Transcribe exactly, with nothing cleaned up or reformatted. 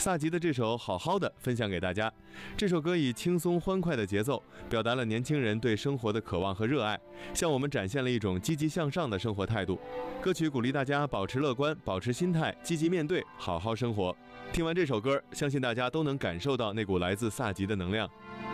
萨吉的这首《好好的》分享给大家。这首歌以轻松欢快的节奏，表达了年轻人对生活的渴望和热爱，向我们展现了一种积极向上的生活态度。歌曲鼓励大家保持乐观，保持心态，积极面对，好好生活。听完这首歌，相信大家都能感受到那股来自萨吉的能量。